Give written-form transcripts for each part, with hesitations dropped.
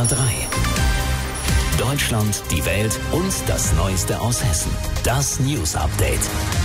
HR3. Deutschland, die Welt und das Neueste aus Hessen. Das News Update.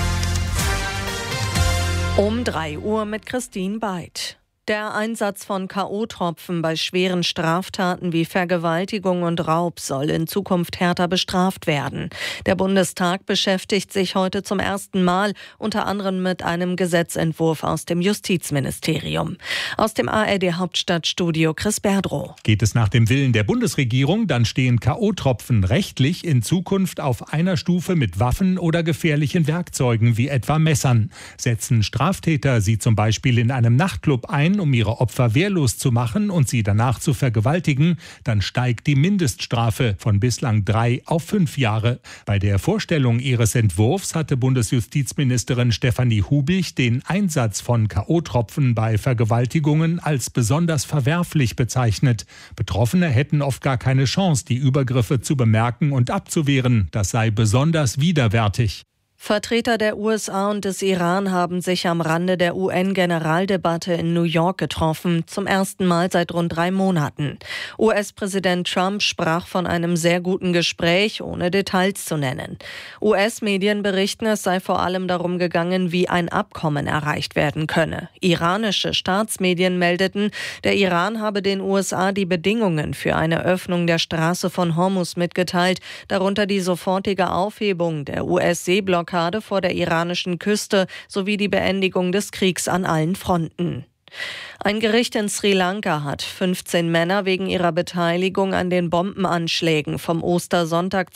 Um 3 Uhr mit Christine Beid. Der Einsatz von K.O.-Tropfen bei schweren Straftaten wie Vergewaltigung und Raub soll in Zukunft härter bestraft werden. Der Bundestag beschäftigt sich heute zum ersten Mal unter anderem mit einem Gesetzentwurf aus dem Justizministerium. Aus dem ARD-Hauptstadtstudio Chris Berdrow. Geht es nach dem Willen der Bundesregierung, dann stehen K.O.-Tropfen rechtlich in Zukunft auf einer Stufe mit Waffen oder gefährlichen Werkzeugen wie etwa Messern. Setzen Straftäter sie zum Beispiel in einem Nachtclub ein, um ihre Opfer wehrlos zu machen und sie danach zu vergewaltigen, dann steigt die Mindeststrafe von bislang 3 auf 5 Jahre. Bei der Vorstellung ihres Entwurfs hatte Bundesjustizministerin Stefanie Hubig den Einsatz von K.O.-Tropfen bei Vergewaltigungen als besonders verwerflich bezeichnet. Betroffene hätten oft gar keine Chance, die Übergriffe zu bemerken und abzuwehren. Das sei besonders widerwärtig. Vertreter der USA und des Iran haben sich am Rande der UN-Generaldebatte in New York getroffen, zum ersten Mal seit rund 3 Monaten. US-Präsident Trump sprach von einem sehr guten Gespräch, ohne Details zu nennen. US-Medien berichten, es sei vor allem darum gegangen, wie ein Abkommen erreicht werden könne. Iranische Staatsmedien meldeten, der Iran habe den USA die Bedingungen für eine Öffnung der Straße von Hormuz mitgeteilt, darunter die sofortige Aufhebung der US-Seeblockade vor der iranischen Küste sowie die Beendigung des Kriegs an allen Fronten. Ein Gericht in Sri Lanka hat 15 Männer wegen ihrer Beteiligung an den Bombenanschlägen vom Ostersonntag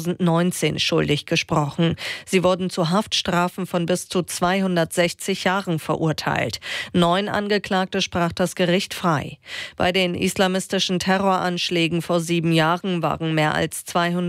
2019 schuldig gesprochen. Sie wurden zu Haftstrafen von bis zu 260 Jahren verurteilt. 9 Angeklagte sprach das Gericht frei. Bei den islamistischen Terroranschlägen vor 7 Jahren waren mehr als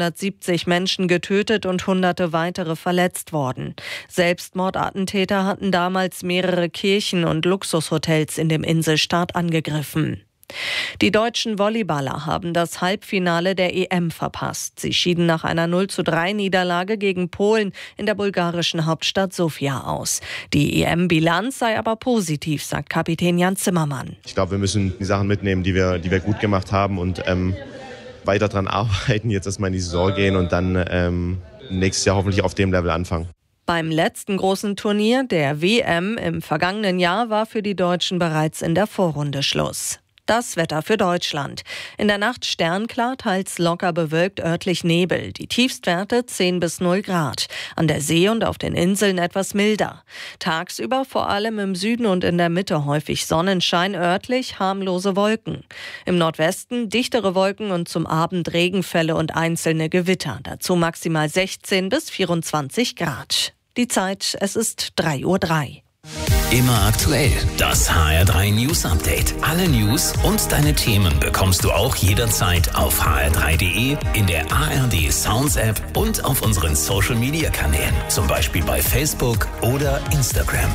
270 Menschen getötet und Hunderte weitere verletzt worden. Selbstmordattentäter hatten damals mehrere Kirchen und Luxushotels in dem Inselstaat angegriffen. Die deutschen Volleyballer haben das Halbfinale der EM verpasst. Sie schieden nach einer 0:3-Niederlage gegen Polen in der bulgarischen Hauptstadt Sofia aus. Die EM-Bilanz sei aber positiv, sagt Kapitän Jan Zimmermann. Ich glaube, wir müssen die Sachen mitnehmen, die wir gut gemacht haben und weiter daran arbeiten, jetzt erstmal in die Saison gehen und dann nächstes Jahr hoffentlich auf dem Level anfangen. Beim letzten großen Turnier, der WM im vergangenen Jahr, war für die Deutschen bereits in der Vorrunde Schluss. Das Wetter für Deutschland. In der Nacht sternklar, teils locker bewölkt, örtlich Nebel. Die Tiefstwerte 10 bis 0 Grad. An der See und auf den Inseln etwas milder. Tagsüber vor allem im Süden und in der Mitte häufig Sonnenschein, örtlich harmlose Wolken. Im Nordwesten dichtere Wolken und zum Abend Regenfälle und einzelne Gewitter. Dazu maximal 16 bis 24 Grad. Die Zeit, es ist 3:03 Uhr. Immer aktuell. Das HR3 News Update. Alle News und deine Themen bekommst du auch jederzeit auf hr3.de, in der ARD Sounds App und auf unseren Social Media Kanälen. Zum Beispiel bei Facebook oder Instagram.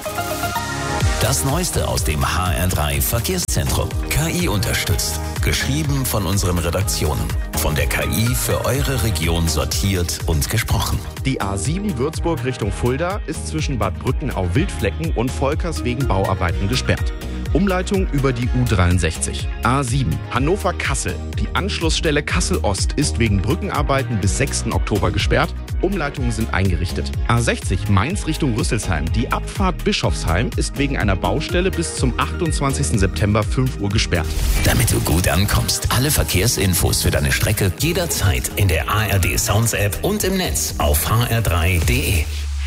Das Neueste aus dem HR3 Verkehrszentrum. KI unterstützt. Geschrieben von unseren Redaktionen. Von der KI für eure Region sortiert und gesprochen. Die A7 Würzburg Richtung Fulda ist zwischen Bad Brückenau-Wildflecken und Volkers wegen Bauarbeiten gesperrt. Umleitung über die U63. A7 Hannover-Kassel. Die Anschlussstelle Kassel-Ost ist wegen Brückenarbeiten bis 6. Oktober gesperrt. Umleitungen sind eingerichtet. A60 Mainz Richtung Rüsselsheim. Die Abfahrt Bischofsheim ist wegen einer Baustelle bis zum 28. September 5 Uhr gesperrt. Damit du gut ankommst, alle Verkehrsinfos für deine Strecke jederzeit in der ARD Sounds App und im Netz auf hr3.de.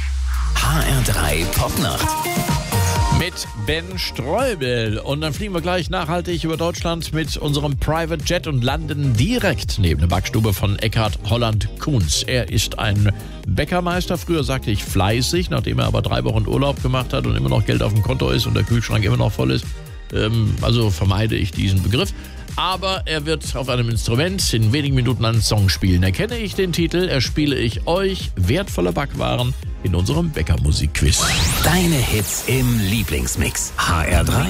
HR3 Popnacht. Mit Ben Streubel. Und dann fliegen wir gleich nachhaltig über Deutschland mit unserem Private Jet und landen direkt neben der Backstube von Eckhard Holland-Kunz. Er ist ein Bäckermeister. Früher sagte ich fleißig, nachdem er aber 3 Wochen Urlaub gemacht hat und immer noch Geld auf dem Konto ist und der Kühlschrank immer noch voll ist. Also vermeide ich diesen Begriff. Aber er wird auf einem Instrument in wenigen Minuten einen Song spielen. Erkenne ich den Titel, erspiele ich euch wertvolle Backwaren in unserem Bäckermusik-Quiz. Deine Hits im Lieblingsmix. HR3